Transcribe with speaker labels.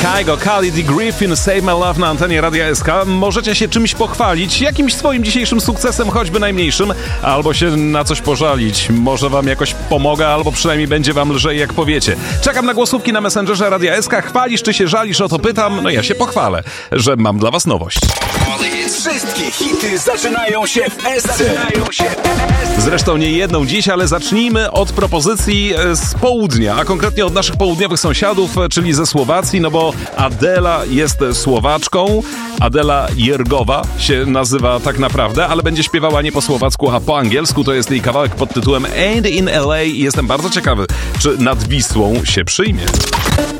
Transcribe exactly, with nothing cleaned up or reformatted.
Speaker 1: Kygo, Khalid i Griffin, Save My Love na antenie Radia S K. Możecie się czymś pochwalić, jakimś swoim dzisiejszym sukcesem, choćby najmniejszym, albo się na coś pożalić. Może wam jakoś pomogę, albo przynajmniej będzie wam lżej, jak powiecie. Czekam na głosówki na Messengerze Radia S K. Chwalisz czy się żalisz, o to pytam? No ja się pochwalę, że mam dla was nowość.
Speaker 2: Wszystkie hity zaczynają się w S C.
Speaker 1: Zresztą nie jedną dziś, ale zacznijmy od propozycji z południa, a konkretnie od naszych południowych sąsiadów, czyli ze Słowacji, no bo Adela jest Słowaczką. Adela Jergowa się nazywa tak naprawdę, ale będzie śpiewała nie po słowacku, a po angielsku. To jest jej kawałek pod tytułem Ain't in L A i jestem bardzo ciekawy, czy nad Wisłą się przyjmie.